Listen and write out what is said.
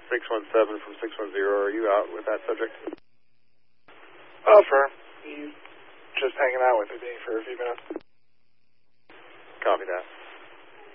617 from 610. Are you out with that subject? Affirm. He's just hanging out with me for a few minutes. Copy that.